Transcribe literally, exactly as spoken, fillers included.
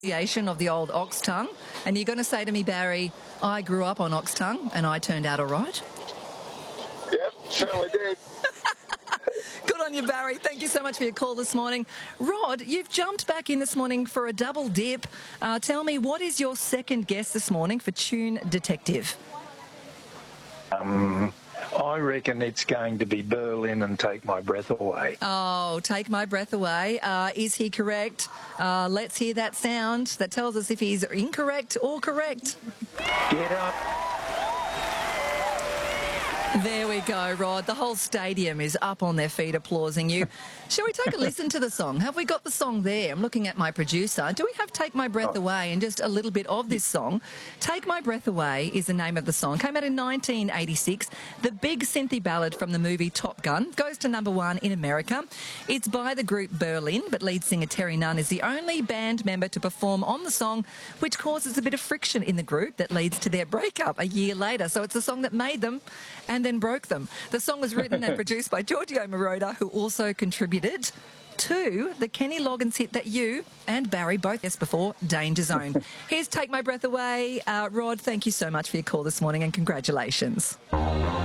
pronunciation of the old ox tongue. And you're going to say to me, Barry, I grew up on ox tongue and I turned out all right? Yep, certainly did. Good on you, Barry. Thank you so much for your call this morning. Rod, you've jumped back in this morning for a double dip. Uh, tell me, what is your second guess this morning for Tune Detective? Um, I reckon it's going to be Berlin and Take My Breath Away. Oh, Take My Breath Away. Uh, is he correct? Uh, let's hear that sound that tells us if he's incorrect or correct. Get up. There we go, Rod. The whole stadium is up on their feet applauding you. Shall we take a listen to the song? Have we got the song there? I'm looking at my producer. Do we have Take My Breath Away and just a little bit of this song? Take My Breath Away is the name of the song. Came out in nineteen eighty-six. The big synthy ballad from the movie Top Gun goes to number one in America. It's by the group Berlin, but lead singer Terry Nunn is the only band member to perform on the song, which causes a bit of friction in the group that leads to their breakup a year later. So it's a song that made them and then broke them. The song was written and produced by Giorgio Moroder, who also contributed to the Kenny Loggins hit that you and Barry both guessed before, Danger Zone. Here's Take My Breath Away. Uh, Rod, thank you so much for your call this morning and congratulations.